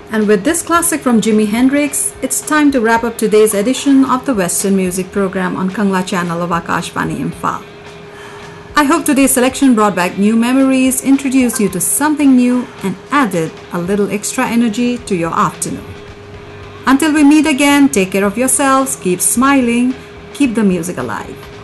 And with this classic from Jimi Hendrix, it's time to wrap up today's edition of the Western Music Program on Kangla channel of Akashvani Imphal. I hope today's selection brought back new memories, introduced you to something new, and added a little extra energy to your afternoon. Until we meet again, take care of yourselves, keep smiling, keep the music alive.